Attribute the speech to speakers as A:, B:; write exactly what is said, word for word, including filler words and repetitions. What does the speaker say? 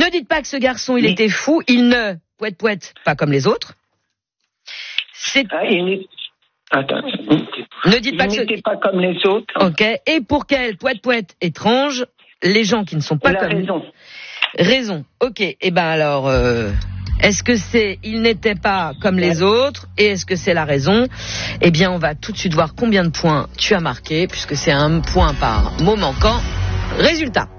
A: Ne dites pas que ce garçon, il
B: Oui.
A: était fou. Il ne, poète poète, pas comme les autres. C'est...
B: Ah, il n'est- Attends.
A: Ne dites
B: Il
A: pas que ce...
B: n'était pas comme les autres.
A: Ok. Et pour quel poète poète étrange, les gens qui ne sont pas
B: Il a
A: comme...
B: raison.
A: Raison. Ok. Eh ben alors, euh, est-ce que c'est il n'était pas comme les autres et est-ce que c'est la raison? Eh bien, on va tout de suite voir combien de points tu as marqué puisque c'est un point par mot manquant. Résultat.